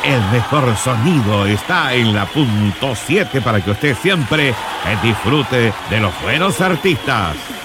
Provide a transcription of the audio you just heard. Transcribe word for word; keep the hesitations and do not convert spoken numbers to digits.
el mejor sonido está en la punto siete para que usted siempre disfrute de los buenos artistas.